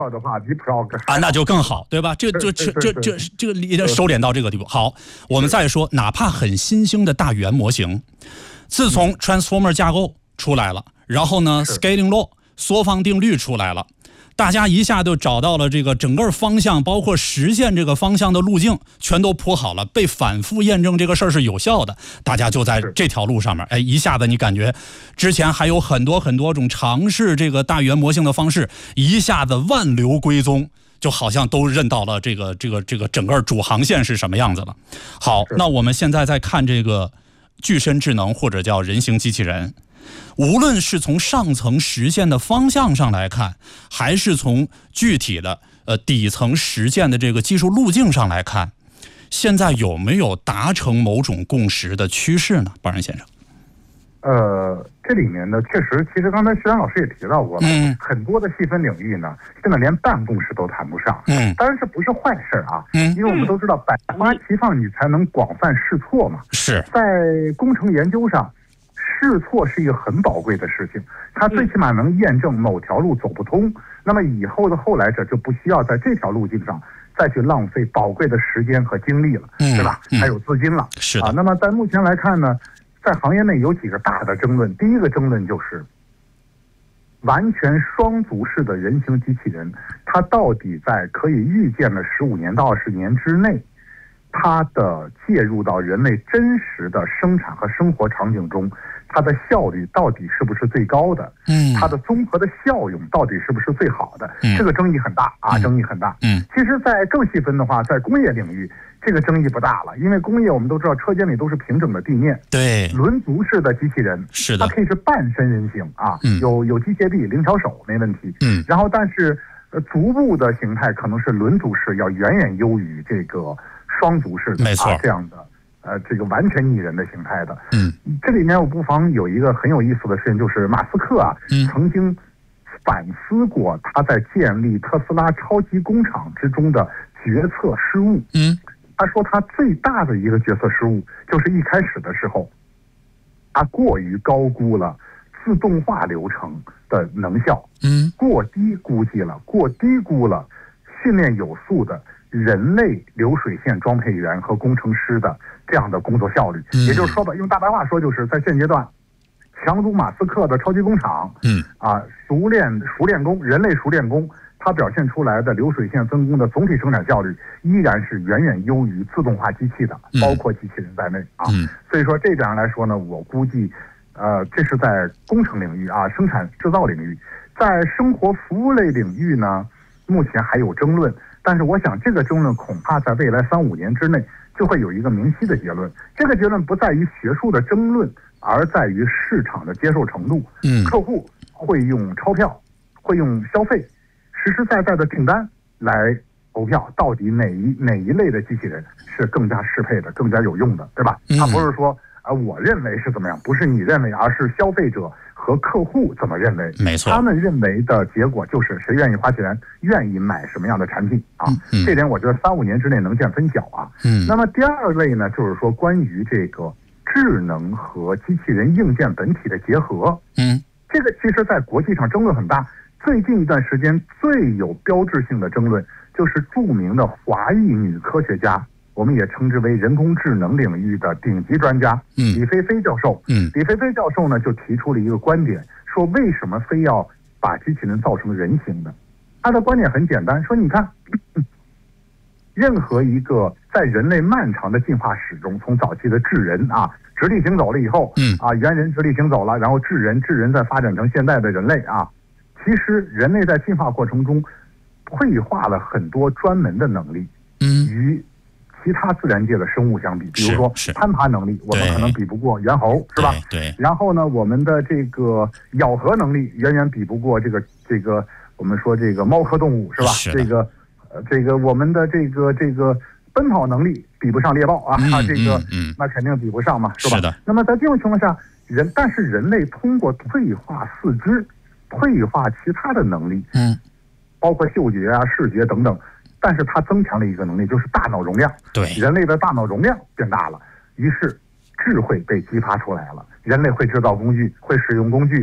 的话比 Pro 啊，那就更好，对吧？这个收敛到这个地步。好，我们再说，哪怕很新兴的大语言模型，自从 Transformer 架构出来了，然后呢 Scaling Law 缩放定律出来了。大家一下就找到了这个整个方向，包括实现这个方向的路径，全都铺好了，被反复验证这个事儿是有效的，大家就在这条路上面，一下子你感觉之前还有很多种尝试这个大语言模型的方式，一下子万流归宗，就好像都认到了这个整个主航线是什么样子了。好，那我们现在在看这个具身智能或者叫人形机器人。无论是从上层实现的方向上来看，还是从具体的底层实践的这个技术路径上来看，现在有没有达成某种共识的趋势呢？邦仁先生。 这里面呢，确实，其实刚才徐阳老师也提到过了，很多的细分领域呢，现在连办公室都谈不上。当然这不是坏事啊，因为我们都知道百花齐放，你才能广泛试错嘛。 是在工程研究上。试错是一个很宝贵的事情，它最起码能验证某条路走不通，那么以后的后来者就不需要在这条路径上再去浪费宝贵的时间和精力了，对吧？还有资金了。 是的。 那么在目前来看呢，在行业内有几个大的争论。第一个争论就是完全双足式的人形机器人，它到底在可以预见的15年到20年之内，它的介入到人类真实的生产和生活场景中，它的效率到底是不是最高的？它的综合的效用到底是不是最好的？这个争议很大啊，争议很大。其实，在更细分的话，在工业领域，这个争议不大了，因为工业我们都知道，车间里都是平整的地面， 对， 轮足式的机器人， 是的， 它可以是半身人形啊，有机械臂、灵巧手没问题。然后但是足部的形态可能是轮足式，要远远优于这个双足式的， 没错， 这样的。这个完全拟人的形态的，这里面我不妨有一个很有意思的事情，就是马斯克啊，曾经反思过他在建立特斯拉超级工厂之中的决策失误。他说他最大的一个决策失误就是一开始的时候，他过于高估了自动化流程的能效，过低估了训练有素的人类流水线装配员和工程师的这样的工作效率。也就是说吧，用大白话说，就是在现阶段强如马斯克的超级工厂，熟练工，人类熟练工，它表现出来的流水线分工的总体生产效率依然是远远优于自动化机器的，包括机器人在内啊。所以说这点上来说呢，我估计这是在工程领域啊，生产制造领域。在生活服务类领域呢，目前还有争论，但是我想这个争论恐怕在未来3-5年之内就会有一个明晰的结论。这个结论不在于学术的争论，而在于市场的接受程度。客户会用钞票，会用消费，实实在在的订单来投票，到底哪一类的机器人是更加适配的、更加有用的，对吧？它不是说我认为是怎么样，不是你认为，而是消费者和客户怎么认为。 没错， 他们认为的结果就是谁愿意花钱，愿意买什么样的产品啊。这点我觉得3-5年之内能见分晓啊。那么第二类呢，就是说关于这个智能和机器人硬件本体的结合。这个其实在国际上争论很大。最近一段时间最有标志性的争论就是著名的华裔女科学家，我们也称之为人工智能领域的顶级专家李飞飞教授。李飞飞教授呢就提出了一个观点，说为什么非要把机器人造成人形的？他的观点很简单，说你看，任何一个在人类漫长的进化史中，从早期的智人直立行走了以后，猿人直立行走了，然后智人再发展成现在的人类啊。其实人类在进化过程中退化了很多专门的能力，与其他自然界的生物相比，比如说攀爬能力，我们可能比不过猿猴，是吧？ 对。 然后呢，我们的这个咬合能力远远比不过这个我们说这个猫科动物，是吧？这个我们的这个奔跑能力比不上猎豹啊，那肯定比不上嘛，是吧？ 是的。 那么在这种情况下，但是人类通过退化四肢，退化其他的能力，包括嗅觉啊、视觉等等，但是它增强了一个能力，就是大脑容量。 对， 人类的大脑容量变大了，于是智慧被激发出来了。人类会制造工具，会使用工具，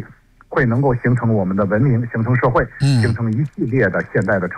会能够形成我们的文明，形成社会，形成一系列的现代的